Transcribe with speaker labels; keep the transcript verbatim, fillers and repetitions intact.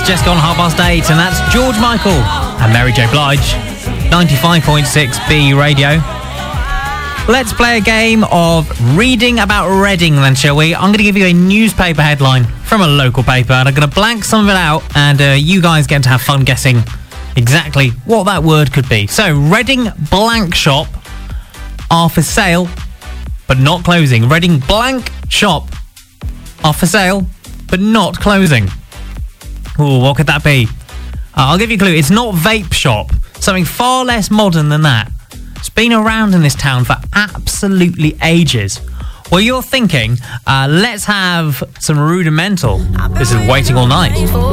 Speaker 1: just gone half past eight, and that's George Michael and Mary J. Blige, ninety-five point six B Radio. Let's play a game of reading about Reading then, shall we? I'm going to give you a newspaper headline from a local paper, and I'm going to blank some of it out, and uh, you guys get to have fun guessing exactly what that word could be. So, Reading blank shop are for sale, but not closing. Reading blank shop are for sale, but not closing. Ooh, what could that be? Uh, I'll give you a clue. It's not vape shop. Something far less modern than that. It's been around in this town for absolutely ages. Well, you're thinking, uh, let's have some Rudimental. This is Waiting All Night.